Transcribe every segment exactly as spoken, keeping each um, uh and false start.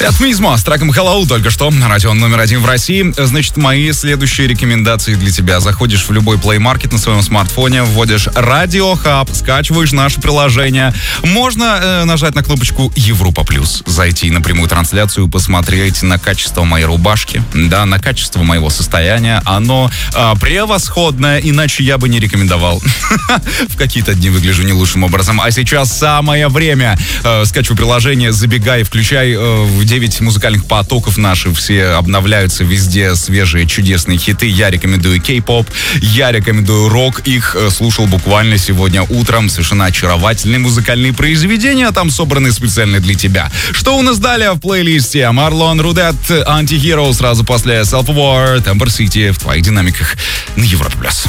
Это Мизмо с треком Hello только что на радио номер один в России. Значит, мои следующие рекомендации для тебя. Заходишь в любой Play Market на своем смартфоне, вводишь Radio Hub, скачиваешь наше приложение. Можно э, нажать на кнопочку Европа Плюс, зайти на прямую трансляцию, посмотреть на качество моей рубашки, да, на качество моего состояния. Оно э, превосходное, иначе я бы не рекомендовал. В какие-то дни выгляжу не лучшим образом. А сейчас самое время. Скачивай приложение, забегай, включай в девять музыкальных потоков наши. Все обновляются везде, свежие чудесные хиты. Я рекомендую кей-поп, я рекомендую рок. Их слушал буквально сегодня утром. Совершенно очаровательные музыкальные произведения там собраны специально для тебя. Что у нас далее в плейлисте? Марлон Рудет, Anti-Hero, сразу после Self-War, Temper City в твоих динамиках на Европе Плюс.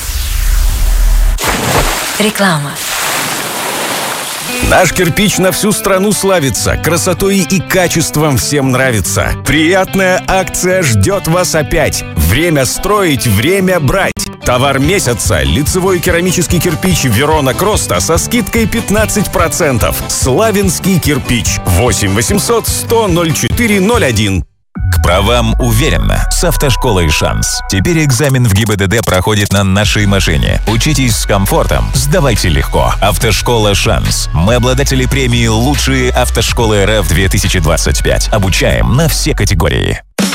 Реклама. Наш кирпич на всю страну славится, красотой и качеством всем нравится. Приятная акция ждет вас опять. Время строить, время брать. Товар месяца – лицевой керамический кирпич Верона Кроста со скидкой пятнадцать процентов. Славянский кирпич. восемь восемьсот сто ноль четыре ноль один. К правам уверенно с автошколой «Шанс». Теперь экзамен в ГИБДД проходит на нашей машине. Учитесь с комфортом, сдавайте легко. Автошкола «Шанс». Мы обладатели премии «Лучшие автошколы РФ-две тысячи двадцать пять». Обучаем на все категории.